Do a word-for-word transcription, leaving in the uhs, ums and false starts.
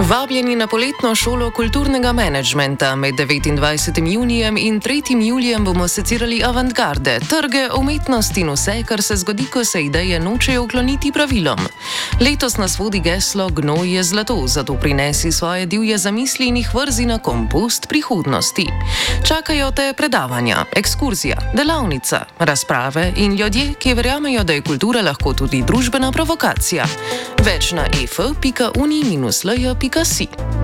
Vabljeni na poletno šolo kulturnega menedžmenta. Med devetindvajsetim junijem in tretjim julijem bomo secirali avantgarde, trge, umetnost in vse, kar se zgodi, ko se ideje nočejo ukloniti pravilom. Letos nas vodi geslo Gnoj je zlato, zato prinesi svoje divje zamisli in jih vrzi na kompost prihodnosti. Čakajo te predavanja, ekskurzija, delavnica, razprave in ljudje, ki verjamejo, da je kultura lahko tudi družbena provokacija. Več na ef pika uni minus lj pika si.